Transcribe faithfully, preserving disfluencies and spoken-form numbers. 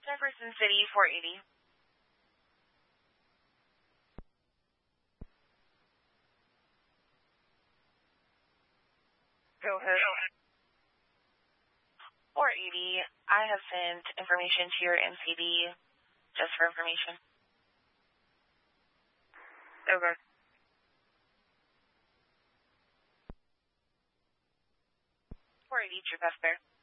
Jefferson City, four eighty. Go ahead. four eighty. I have sent information to your M C D just for information. Okay. four eighty, True Pastor.